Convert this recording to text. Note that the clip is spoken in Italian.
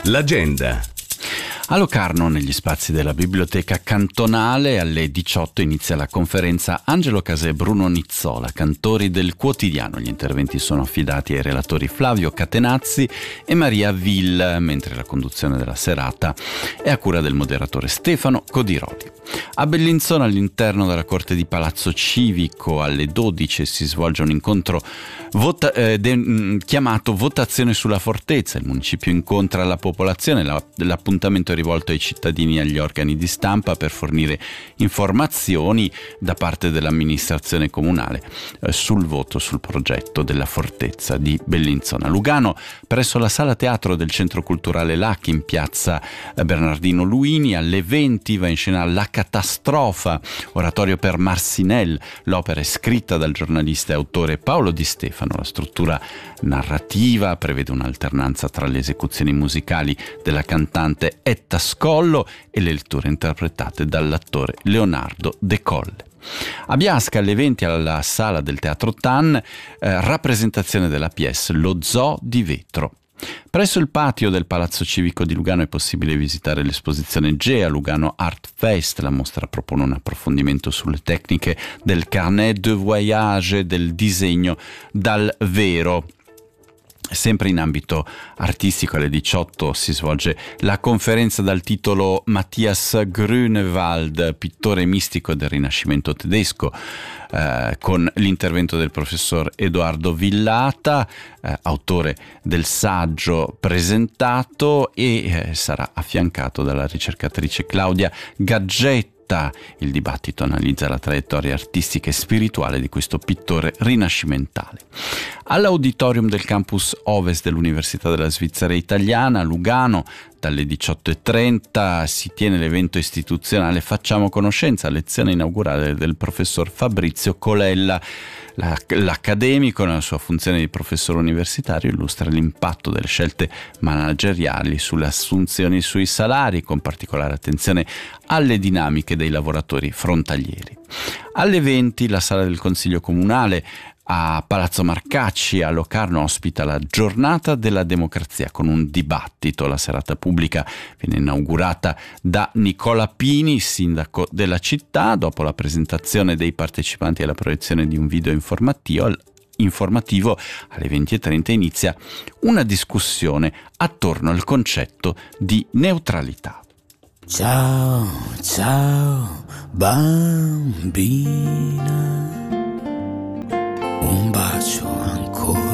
L'agenda. A Locarno, negli spazi della Biblioteca Cantonale, alle 18 inizia la conferenza Angelo Casè e Bruno Nizzola, cantori del quotidiano. Gli interventi sono affidati ai relatori Flavio Catenazzi e Maria Vil, mentre la conduzione della serata è a cura del moderatore Stefano Codirodi. A Bellinzona, all'interno della Corte di Palazzo Civico, alle 12 si svolge un incontro chiamato Votazione sulla Fortezza. Il municipio incontra la popolazione, l'appuntamento è rivolto ai cittadini e agli organi di stampa per fornire informazioni da parte dell'amministrazione comunale sul voto sul progetto della fortezza di Bellinzona. Lugano, presso la sala teatro del Centro Culturale LAC in piazza Bernardino Luini, alle 20 va in scena La Catastrofa, oratorio per Marcinelle. L'opera è scritta dal giornalista e autore Paolo Di Stefano. La struttura narrativa prevede un'alternanza tra le esecuzioni musicali della cantante Etta Scollo e le letture interpretate dall'attore Leonardo De Colle. A Biasca, alle 20 alla sala del Teatro Tan, rappresentazione della pièce Lo Zoo di Vetro. Presso il patio del Palazzo Civico di Lugano è possibile visitare l'esposizione GEA Lugano Art Fest. La mostra propone un approfondimento sulle tecniche del carnet de voyage, del disegno dal vero. Sempre in ambito artistico, alle 18 si svolge la conferenza dal titolo Matthias Grünewald, pittore mistico del Rinascimento tedesco, con l'intervento del professor Edoardo Villata, autore del saggio presentato, e sarà affiancato dalla ricercatrice Claudia Gaggetta. Il dibattito analizza la traiettoria artistica e spirituale di questo pittore rinascimentale. All'auditorium del campus Ovest dell'Università della Svizzera Italiana a Lugano, dalle 18:30 si tiene l'evento istituzionale Facciamo Conoscenza, lezione inaugurale del professor Fabrizio Colella. L'accademico, nella sua funzione di professore universitario, illustra l'impatto delle scelte manageriali sulle assunzioni e sui salari, con particolare attenzione alle dinamiche dei lavoratori frontalieri. Alle 20 la sala del Consiglio Comunale a Palazzo Marcacci a Locarno ospita la Giornata della Democrazia con un dibattito. La serata pubblica viene inaugurata da Nicola Pini, sindaco della città. Dopo la presentazione dei partecipanti alla proiezione di un video informativo, alle 20:30 inizia una discussione attorno al concetto di neutralità. Ciao, ciao, bambina, un bacio ancora.